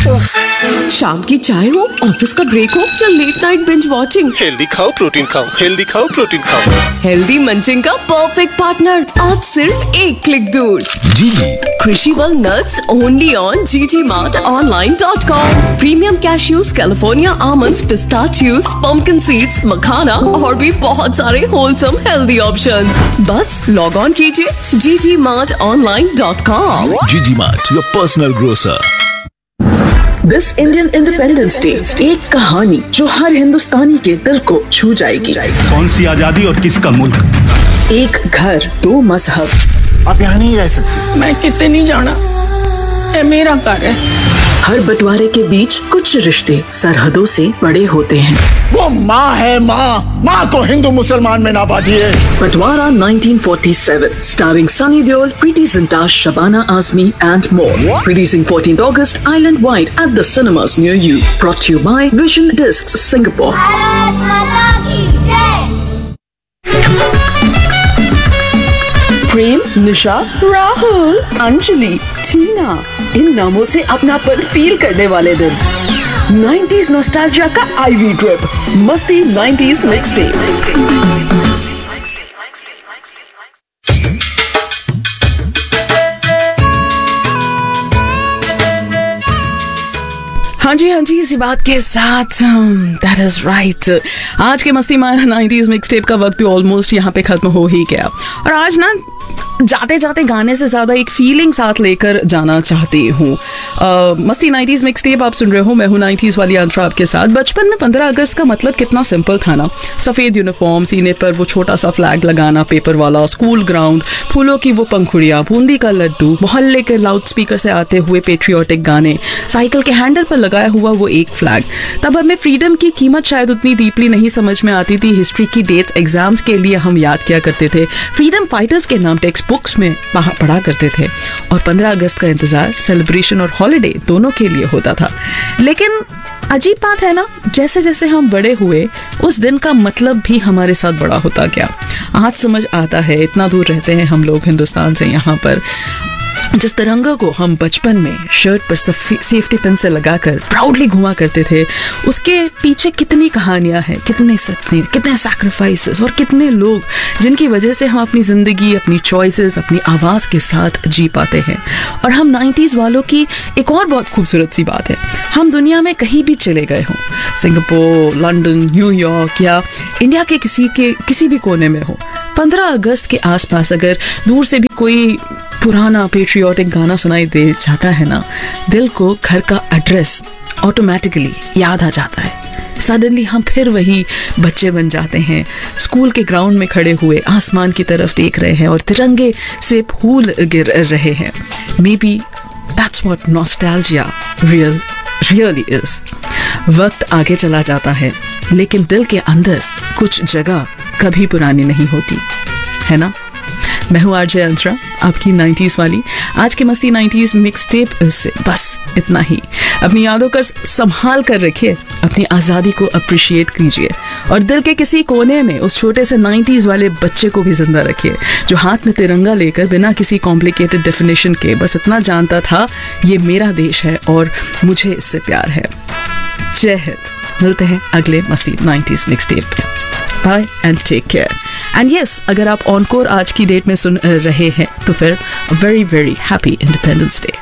शाम की चाय हो, ऑफिस का ब्रेक हो या late night binge watching, healthy खाओ, प्रोटीन खाओ, हेल्दी खाओ, प्रोटीन खाओ। हेल्दी मंचिंग का परफेक्ट पार्टनर अब सिर्फ एक क्लिक दूर। जीजी कृषि वल nuts only on ggmartonline.com। Premium cashews, California almonds, पिस्ताचियोज, pumpkin seeds, मखाना और भी बहुत सारे होलसम हेल्दी ऑप्शंस। बस लॉग ऑन कीजिए ggmartonline.com। जीजी mart, your personal grocer. This Indian independence day एक कहानी जो हर हिंदुस्तानी के दिल को छू जाएगी। कौन सी आजादी और किसका मुल्क? एक घर, दो मजहब। आप यहाँ नहीं रह सकते। मैं कितने नहीं जाना, ये मेरा घर है। हर बंटवारे के बीच कुछ रिश्ते सरहदों से बड़े होते हैं। वो माँ है, माँ को हिंदू मुसलमान में ना बांटिए। बंटवारा 1947, starring Sunny Deol, Preity Zinta, Shabana Azmi and more. Releasing 14th August island wide at the cinemas near you. Brought to you by Vision Discs Singapore. प्रेम, निशा, राहुल, अंजलि, टीना, इन नामों से अपनापन फील करने वाले दिन। 90s नॉस्टैल्जिया का आईवी ट्रिप, मस्ती 90s mixtape. हाँ जी, इसी बात के साथ दैट इज राइट। आज के मस्ती 90s मिक्सटेप का वक्त भी ऑलमोस्ट यहाँ पे खत्म हो ही गया। और आज ना जाते जाते गाने से ज्यादा एक फीलिंग साथ लेकर जाना चाहती हूँ। मस्ती 90s मिक्सटेप आप सुन रहे हो, मैं हूँ 90s वाली अंतरा आपके साथ। बचपन में 15 अगस्त का मतलब कितना सिंपल था ना। सफेद यूनिफॉर्म, सीने पर वो छोटा सा फ्लैग लगाना पेपर वाला, स्कूल ग्राउंड, फूलों की वो पंखुड़ियाँ, बूंदी का लड्डू, मोहल्ले के लाउड स्पीकर से आते हुए पेट्रियोटिक गाने, साइकिल के हैंडल पर लगाया हुआ वो एक फ्लैग। तब हमें फ्रीडम की कीमत शायद उतनी डीपली नहीं समझ में आती थी। हिस्ट्री की डेट्स एग्जाम्स के लिए हम याद किया करते थे, फ्रीडम फाइटर्स के नाम टेक्स्ट बुक्स में पढ़ा करते थे, और 15 अगस्त का इंतजार सेलिब्रेशन और हॉलिडे दोनों के लिए होता था। लेकिन अजीब बात है ना, जैसे जैसे हम बड़े हुए उस दिन का मतलब भी हमारे साथ बड़ा होता गया। आज समझ आता है, इतना दूर रहते हैं हम लोग हिंदुस्तान से, यहाँ पर जिस तिरंगा को हम बचपन में शर्ट पर सेफ्टी पिन से लगाकर प्राउडली घुमा करते थे, उसके पीछे कितनी कहानियां हैं, कितने सपने, कितने सैक्रिफाइसेस और कितने लोग जिनकी वजह से हम अपनी जिंदगी, अपनी चॉइसेस, अपनी आवाज के साथ जी पाते हैं। और हम 90s वालों की एक और बहुत खूबसूरत सी बात है, हम दुनिया में कहीं भी चले गए हों, सिंगापुर, लंदन, न्यूयॉर्क या इंडिया के किसी भी कोने में हो, 15 अगस्त के आसपास अगर दूर से भी कोई पुराना पेट्रियोटिक गाना सुनाई दे जाता है ना, दिल को घर का एड्रेस ऑटोमेटिकली याद आ जाता है। सडनली हम फिर वही बच्चे बन जाते हैं, स्कूल के ग्राउंड में खड़े हुए आसमान की तरफ देख रहे हैं और तिरंगे से फूल गिर रहे हैं। May be that's what nostalgia really is. वक्त आगे चला जाता है, लेकिन दिल के अंदर कुछ जगह कभी पुरानी नहीं होती, है ना। मैं हूँ आरजे अंतरा, आपकी 90s वाली। आज की मस्ती 90s मिक्सटेप से बस इतना ही। अपनी यादों का संभाल कर रखिए, अपनी आज़ादी को अप्रिशिएट कीजिए और दिल के किसी कोने में उस छोटे से 90s वाले बच्चे को भी जिंदा रखिए जो हाथ में तिरंगा लेकर बिना किसी कॉम्प्लिकेटेड डेफिनेशन के बस इतना जानता था, ये मेरा देश है और मुझे इससे प्यार है। जय हिंद। मिलते हैं अगले मस्ती 90s मिक्सटेप पे। Bye and take care. And yes, अगर आप ऑनकोर आज की डेट में सुन रहे हैं तो फिर very very happy independence day.